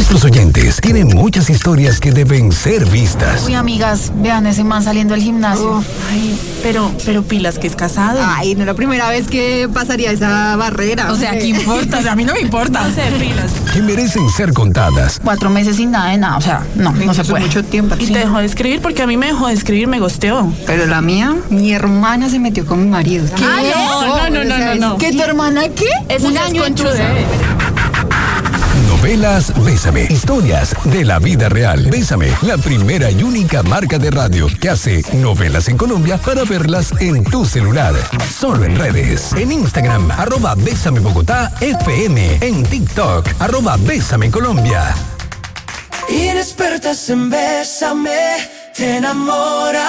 Nuestros oyentes tienen muchas historias que deben ser vistas. Uy, amigas, vean ese man saliendo del gimnasio. Ay, pero pilas, que es casado. Ay, no es la primera vez que pasaría esa barrera. O sea, ¿qué importa? O sea, a mí no me importa. No sé, pilas. Que merecen ser contadas. 4 meses sin nada de nada. O sea, no se puede. Mucho tiempo. Y te dejó de escribir porque a mí me dejó de escribir, me gosteó. Pero la mía, mi hermana se metió con mi marido. ¿Qué? No. ¿Qué, tu hermana qué? Es un año en Novelas Bésame. Historias de la vida real. Bésame, la primera y única marca de radio que hace novelas en Colombia para verlas en tu celular. Solo en redes. En Instagram, @Bésame Bogotá FM. En TikTok, @Bésame Colombia. Inexpertas en Bésame, te enamora.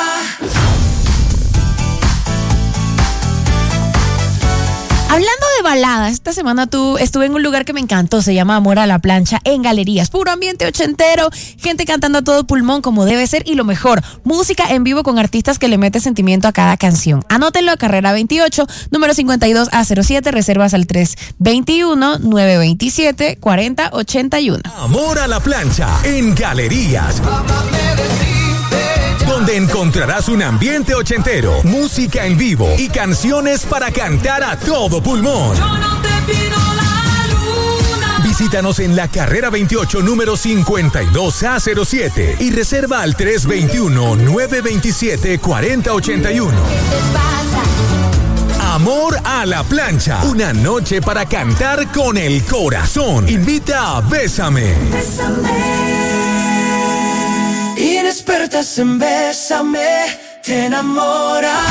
Hablando de baladas, esta semana estuve en un lugar que me encantó, se llama Amor a la Plancha, en Galerías. Puro ambiente ochentero, gente cantando a todo pulmón como debe ser y lo mejor, música en vivo con artistas que le meten sentimiento a cada canción. Anótenlo a carrera 28, número 52A07, reservas al 321-927-4081. Amor a la Plancha, en Galerías. Donde encontrarás un ambiente ochentero, música en vivo y canciones para cantar a todo pulmón. Yo no te pido la luna. Visítanos en la carrera 28, número 52A07 y reserva al 321-927-4081. Amor a la Plancha, una noche para cantar con el corazón. Invita a Bésame. Inexpertas en Bésame, te enamora.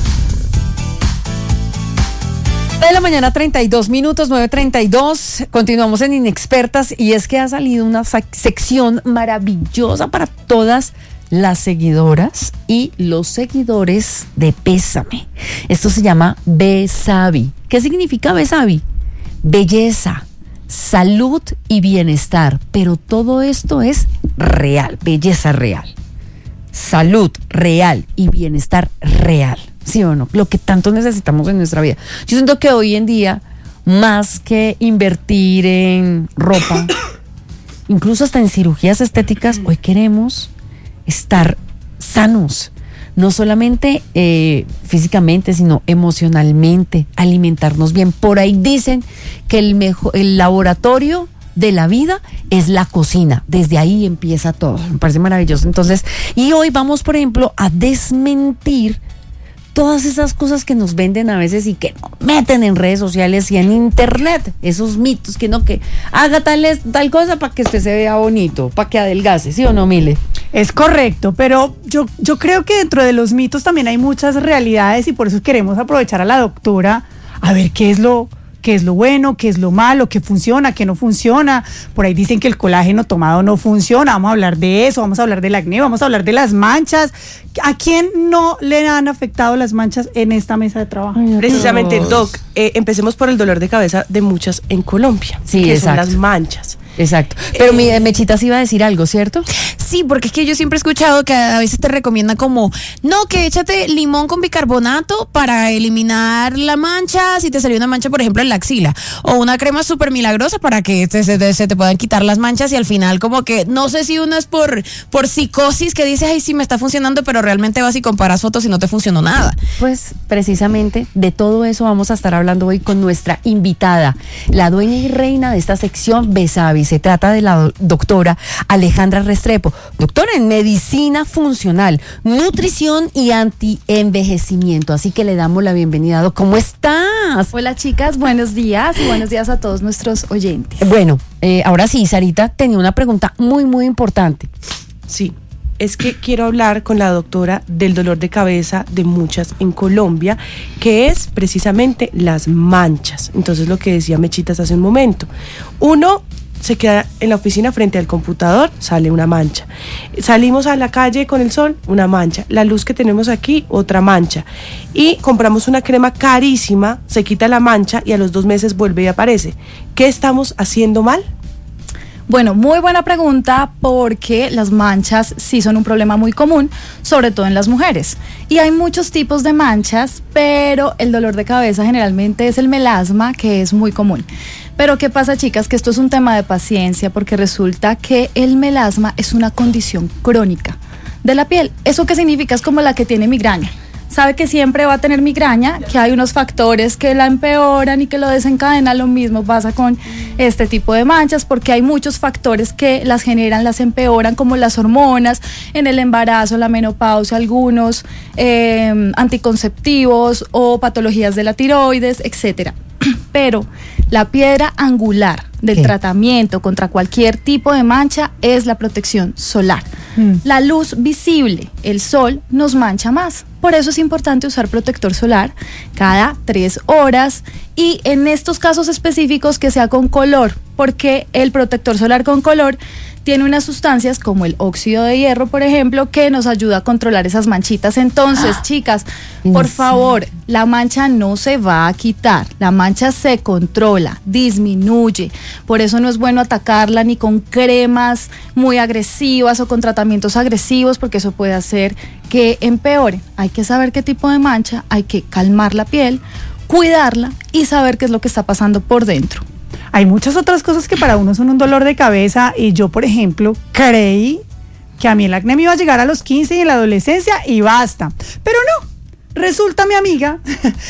De la mañana, 32 minutos, 9:32. Continuamos en Inexpertas y es que ha salido una sección maravillosa para todas las seguidoras y los seguidores de Bésame. Esto se llama Besavi. ¿Qué significa Besavi? Belleza, salud y bienestar, pero todo esto es real, belleza real, salud real y bienestar real, ¿sí o no? Lo que tanto necesitamos en nuestra vida. Yo siento que hoy en día, más que invertir en ropa, incluso hasta en cirugías estéticas, hoy queremos estar sanos. No solamente físicamente, sino emocionalmente, alimentarnos bien. Por ahí dicen que el laboratorio de la vida es la cocina. Desde ahí empieza todo. Me parece maravilloso. Entonces, y hoy vamos, por ejemplo, a desmentir todas esas cosas que nos venden a veces y que nos meten en redes sociales y en internet, esos mitos que haga tal cosa para que usted se vea bonito, para que adelgace, ¿sí o no, Mile? Es correcto, pero yo creo que dentro de los mitos también hay muchas realidades y por eso queremos aprovechar a la doctora a ver qué es lo bueno, qué es lo malo, qué funciona, qué no funciona. Por ahí dicen que el colágeno tomado no funciona. Vamos a hablar de eso, vamos a hablar del acné, vamos a hablar de las manchas. ¿A quién no le han afectado las manchas en esta mesa de trabajo? Precisamente, Doc, empecemos por el dolor de cabeza de muchas en Colombia, sí, que exacto. son las manchas. Exacto. Pero Mechita sí iba a decir algo, ¿cierto? Sí, porque es que yo siempre he escuchado que a veces te recomiendan como, no, que échate limón con bicarbonato para eliminar la mancha, si te salió una mancha, por ejemplo, en la axila, o una crema súper milagrosa para que se te puedan quitar las manchas, y al final como que, no sé si uno es por psicosis que dices, ay, sí, me está funcionando, pero realmente vas y comparas fotos y no te funcionó nada. Pues precisamente de todo eso vamos a estar hablando hoy con nuestra invitada, la dueña y reina de esta sección, Besavi. Se trata de la doctora Alejandra Restrepo, doctora en medicina funcional, nutrición y antienvejecimiento. Así que le damos la bienvenida. ¿Cómo estás? Hola chicas, buenos días y buenos días a todos nuestros oyentes. Bueno, ahora sí, Sarita tenía una pregunta muy, muy importante. Sí. Es que quiero hablar con la doctora del dolor de cabeza de muchas en Colombia, que es precisamente las manchas. Entonces, lo que decía Mechitas hace un momento. Uno se queda en la oficina frente al computador, sale una mancha. Salimos a la calle con el sol, una mancha. La luz que tenemos aquí, otra mancha. Y compramos una crema carísima, se quita la mancha y a los 2 meses vuelve y aparece. ¿Qué estamos haciendo mal? Bueno, muy buena pregunta porque las manchas sí son un problema muy común, sobre todo en las mujeres. Y hay muchos tipos de manchas, pero el dolor de cabeza generalmente es el melasma, que es muy común. Pero ¿qué pasa, chicas? Que esto es un tema de paciencia porque resulta que el melasma es una condición crónica de la piel. ¿Eso qué significa? Es como la que tiene migraña. Sabe que siempre va a tener migraña, que hay unos factores que la empeoran y que lo desencadenan. Lo mismo pasa con este tipo de manchas porque hay muchos factores que las generan, las empeoran, como las hormonas, en el embarazo, la menopausia, algunos anticonceptivos o patologías de la tiroides, etcétera. Pero la piedra angular del tratamiento contra cualquier tipo de mancha es la protección solar. La luz visible, el sol, nos mancha más. Por eso es importante usar protector solar cada 3 horas y en estos casos específicos que sea con color, porque el protector solar con color tiene unas sustancias como el óxido de hierro, por ejemplo, que nos ayuda a controlar esas manchitas. Entonces, chicas, por favor, la mancha no se va a quitar, la mancha se controla, disminuye. Por eso no es bueno atacarla ni con cremas muy agresivas o con tratamientos agresivos, porque eso puede hacer que empeore. Hay que saber qué tipo de mancha, hay que calmar la piel, cuidarla y saber qué es lo que está pasando por dentro. Hay muchas otras cosas que para uno son un dolor de cabeza y yo, por ejemplo, creí que a mí el acné me iba a llegar a los 15 y en la adolescencia y basta. Pero no, resulta, mi amiga,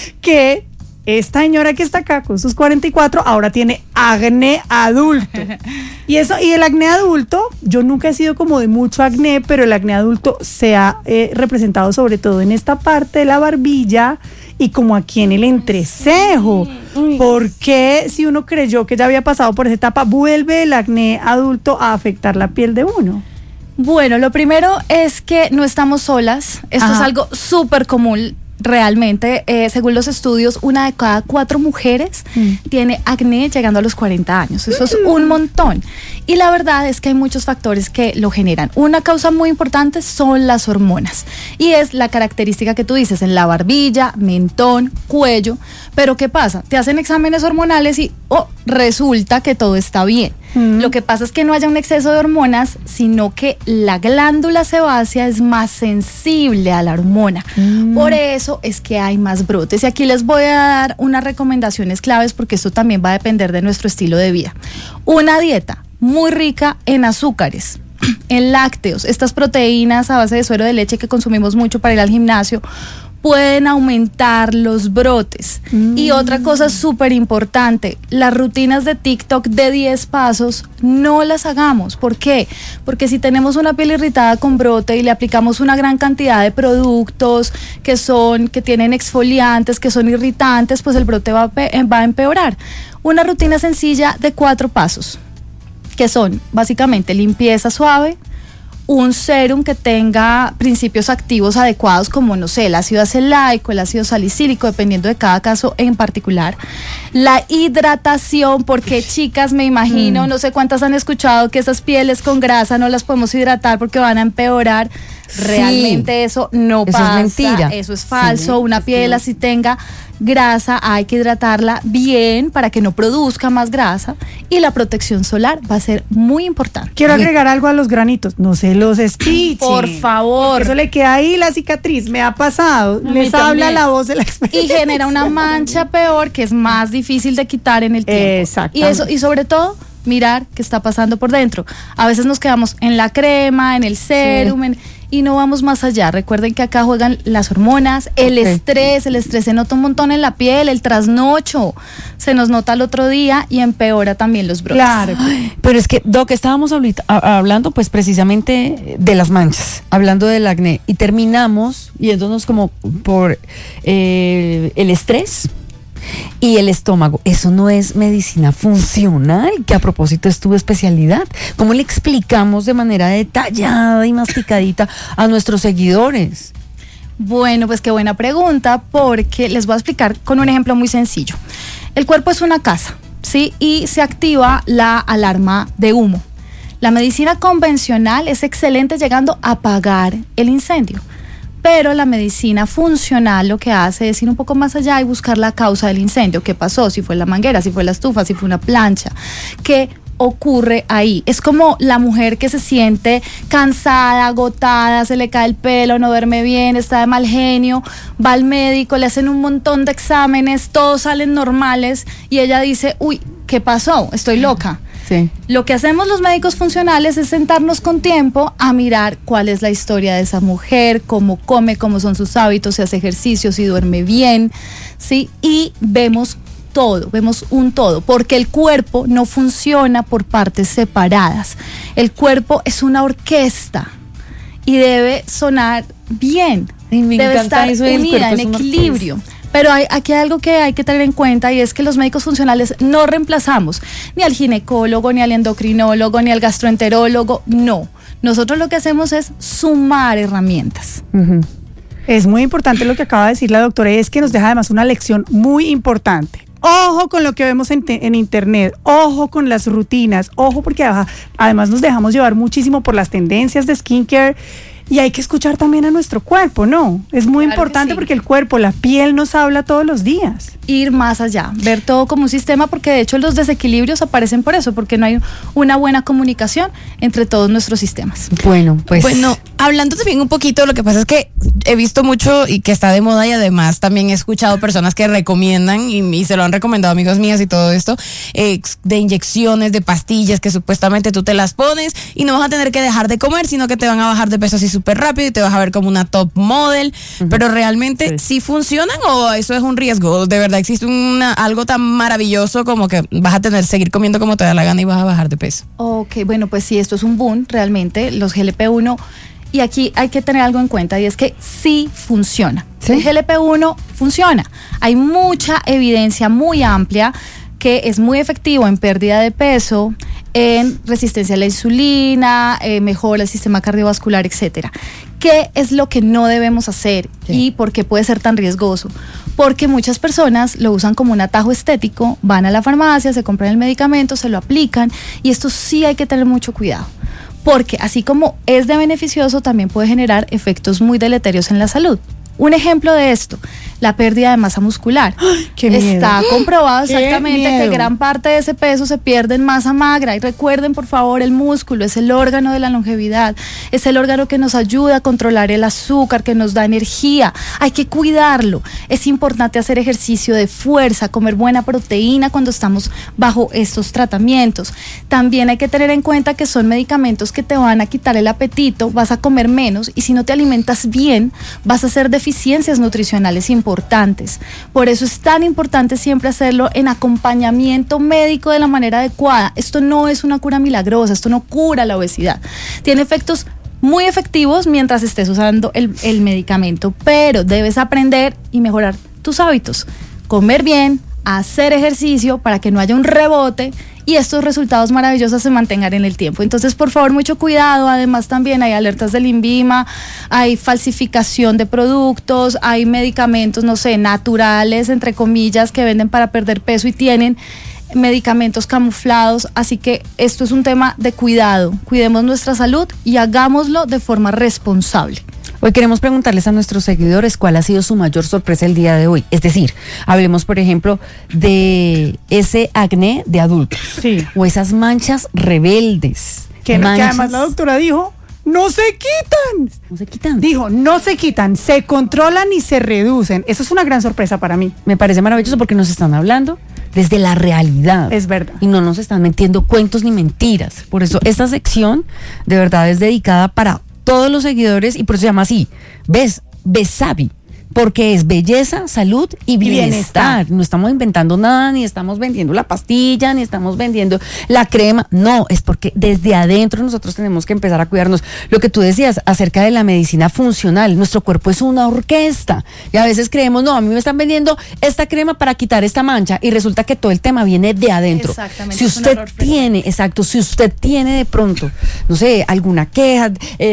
que esta señora que está acá con sus 44 ahora tiene acné adulto. Y el acné adulto, yo nunca he sido como de mucho acné, pero el acné adulto se ha representado sobre todo en esta parte de la barbilla y como aquí en el entrecejo. ¿Por qué, si uno creyó que ya había pasado por esa etapa, vuelve el acné adulto a afectar la piel de uno? Bueno, lo primero es que no estamos solas. Esto es algo súper común. Realmente, según los estudios, 1 de cada 4 mujeres tiene acné llegando a los 40 años. Eso es un montón. Y la verdad es que hay muchos factores que lo generan. Una causa muy importante son las hormonas. Y es la característica que tú dices en la barbilla, mentón, cuello. Pero ¿qué pasa? Te hacen exámenes hormonales y resulta que todo está bien. Lo que pasa es que no haya un exceso de hormonas, sino que la glándula sebácea es más sensible a la hormona. Por eso es que hay más brotes. Y aquí les voy a dar unas recomendaciones claves porque esto también va a depender de nuestro estilo de vida. Una dieta muy rica en azúcares, en lácteos, estas proteínas a base de suero de leche que consumimos mucho para ir al gimnasio, pueden aumentar los brotes. Y otra cosa súper importante, las rutinas de TikTok de 10 pasos, no las hagamos. ¿Por qué? Porque si tenemos una piel irritada con brote y le aplicamos una gran cantidad de productos que tienen exfoliantes, que son irritantes, pues el brote va a empeorar. Una rutina sencilla de 4 pasos, que son básicamente limpieza suave, un sérum que tenga principios activos adecuados como, no sé, el ácido acelaico, el ácido salicílico, dependiendo de cada caso en particular. La hidratación, porque chicas, me imagino, no sé cuántas han escuchado que esas pieles con grasa no las podemos hidratar porque van a empeorar. Realmente eso no pasa. Eso es mentira. Eso es falso. Una piel así tenga grasa, hay que hidratarla bien para que no produzca más grasa y la protección solar va a ser muy importante. Quiero agregar algo a los granitos, no se los espichen. Por favor. Eso le queda ahí la cicatriz, me ha pasado. Les habla la voz de la experiencia. Y genera una mancha peor que es más difícil de quitar en el tiempo. Exactamente. Y sobre todo, mirar qué está pasando por dentro. A veces nos quedamos en la crema, en el sérum, y no vamos más allá. Recuerden que acá juegan las hormonas, el estrés se nota un montón en la piel, el trasnocho se nos nota al otro día y empeora también los brotes. Claro. Pero es que, Doc, estábamos hablando pues precisamente de las manchas, hablando del acné, y terminamos yéndonos como por el estrés y el estómago. Eso no es medicina funcional, que a propósito es tu especialidad. ¿Cómo le explicamos de manera detallada y masticadita a nuestros seguidores? Bueno, pues qué buena pregunta, porque les voy a explicar con un ejemplo muy sencillo. El cuerpo es una casa, ¿sí? Y se activa la alarma de humo. La medicina convencional es excelente llegando a apagar el incendio. Pero la medicina funcional lo que hace es ir un poco más allá y buscar la causa del incendio. ¿Qué pasó? Si fue la manguera, si fue la estufa, si fue una plancha. ¿Qué ocurre ahí? Es como la mujer que se siente cansada, agotada, se le cae el pelo, no duerme bien, está de mal genio, va al médico, le hacen un montón de exámenes, todos salen normales y ella dice, uy, ¿qué pasó? Estoy loca. Sí. Lo que hacemos los médicos funcionales es sentarnos con tiempo a mirar cuál es la historia de esa mujer, cómo come, cómo son sus hábitos, si hace ejercicio, si duerme bien, ¿sí? Y vemos todo, vemos un todo, porque el cuerpo no funciona por partes separadas. El cuerpo es una orquesta y debe sonar bien, debe estar unida, en equilibrio. Pero aquí hay algo que hay que tener en cuenta y es que los médicos funcionales no reemplazamos ni al ginecólogo, ni al endocrinólogo, ni al gastroenterólogo, no. Nosotros lo que hacemos es sumar herramientas. Uh-huh. Es muy importante lo que acaba de decir la doctora y es que nos deja además una lección muy importante. Ojo con lo que vemos en internet, ojo con las rutinas, ojo porque además nos dejamos llevar muchísimo por las tendencias de skincare. Y hay que escuchar también a nuestro cuerpo, ¿no? Es muy importante porque el cuerpo, la piel nos habla todos los días. Ir más allá, ver todo como un sistema, porque de hecho los desequilibrios aparecen por eso, porque no hay una buena comunicación entre todos nuestros sistemas. Bueno, pues... Bueno, hablando también un poquito, lo que pasa es que he visto mucho y que está de moda y además también he escuchado personas que recomiendan y se lo han recomendado amigos míos y todo esto, de inyecciones, de pastillas que supuestamente tú te las pones y no vas a tener que dejar de comer, sino que te van a bajar de peso así súper rápido y te vas a ver como una top model, pero realmente ¿sí funcionan o eso es un riesgo? ¿De verdad existe algo tan maravilloso como que vas a seguir comiendo como te da la gana y vas a bajar de peso? Ok, bueno, pues sí, esto es un boom realmente, los GLP-1, y aquí hay que tener algo en cuenta y es que sí funciona. ¿Sí? El GLP-1 funciona. Hay mucha evidencia muy amplia que es muy efectivo en pérdida de peso, en resistencia a la insulina, mejora el sistema cardiovascular, etcétera. ¿Qué es lo que no debemos hacer y por qué puede ser tan riesgoso? Porque muchas personas lo usan como un atajo estético, van a la farmacia, se compran el medicamento, se lo aplican y esto sí hay que tener mucho cuidado. Porque así como es de beneficioso, también puede generar efectos muy deleterios en la salud. Un ejemplo de esto, la pérdida de masa muscular. ¡Ay, qué miedo! Está comprobado exactamente que gran parte de ese peso se pierde en masa magra. Y recuerden, por favor, el músculo es el órgano de la longevidad. Es el órgano que nos ayuda a controlar el azúcar, que nos da energía. Hay que cuidarlo. Es importante hacer ejercicio de fuerza, comer buena proteína cuando estamos bajo estos tratamientos. También hay que tener en cuenta que son medicamentos que te van a quitar el apetito, vas a comer menos y si no te alimentas bien, vas a hacer deficiencias nutricionales importantes. Por eso es tan importante siempre hacerlo en acompañamiento médico de la manera adecuada. Esto no es una cura milagrosa, esto no cura la obesidad. Tiene efectos muy efectivos mientras estés usando el medicamento, pero debes aprender y mejorar tus hábitos. Comer bien, hacer ejercicio para que no haya un rebote y estos resultados maravillosos se mantengan en el tiempo. Entonces, por favor, mucho cuidado. Además, también hay alertas del INVIMA, hay falsificación de productos, hay medicamentos, no sé, naturales, entre comillas, que venden para perder peso y tienen medicamentos camuflados. Así que esto es un tema de cuidado. Cuidemos nuestra salud y hagámoslo de forma responsable. Hoy queremos preguntarles a nuestros seguidores cuál ha sido su mayor sorpresa el día de hoy. Es decir, hablemos, por ejemplo, de ese acné de adultos. Sí. O esas manchas rebeldes. Que además la doctora dijo, no se quitan. No se quitan. Dijo, no se quitan, se controlan y se reducen. Eso es una gran sorpresa para mí. Me parece maravilloso porque nos están hablando desde la realidad. Es verdad. Y no nos están metiendo cuentos ni mentiras. Por eso esta sección de verdad es dedicada para todos los seguidores y por eso se llama así, Besavi, porque es belleza, salud y bienestar. No estamos inventando nada, ni estamos vendiendo la pastilla, ni estamos vendiendo la crema. No, es porque desde adentro nosotros tenemos que empezar a cuidarnos. Lo que tú decías acerca de la medicina funcional, nuestro cuerpo es una orquesta y a veces creemos, no, a mí me están vendiendo esta crema para quitar esta mancha y resulta que todo el tema viene de adentro. Exactamente. Si usted tiene, si usted tiene de pronto, no sé, alguna queja,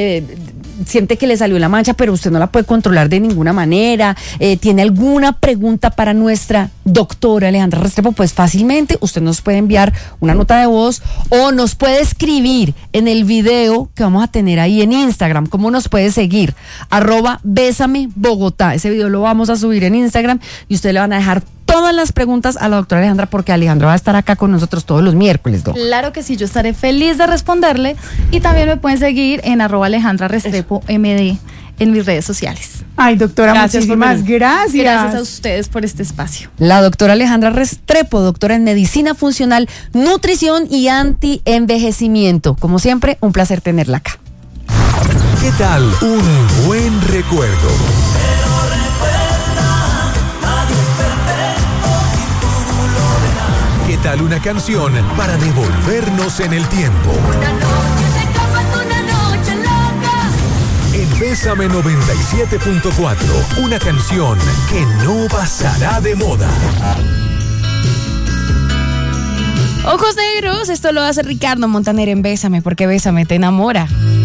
siente que le salió la mancha, pero usted no la puede controlar de ninguna manera, tiene alguna pregunta para nuestra doctora Alejandra Restrepo, pues fácilmente usted nos puede enviar una nota de voz o nos puede escribir en el video que vamos a tener ahí en Instagram. ¿Cómo nos puede seguir? @Bésame Bogotá. Ese video lo vamos a subir en Instagram y usted le van a dejar todas las preguntas a la doctora Alejandra, porque Alejandra va a estar acá con nosotros todos los miércoles, Doc. Claro que sí, yo estaré feliz de responderle y también me pueden seguir en @AlejandraRestrepo_MD en mis redes sociales. Ay, doctora, Gracias por muchísimas venir. gracias. Gracias a ustedes por este espacio. La doctora Alejandra Restrepo, doctora en Medicina Funcional, Nutrición y Anti-Envejecimiento. Como siempre, un placer tenerla acá. ¿Qué tal un buen recuerdo? ¿Qué tal una canción para devolvernos en el tiempo? En Bésame 97.4, una canción que no pasará de moda. Ojos negros, esto lo hace Ricardo Montaner en Bésame, porque Bésame te enamora.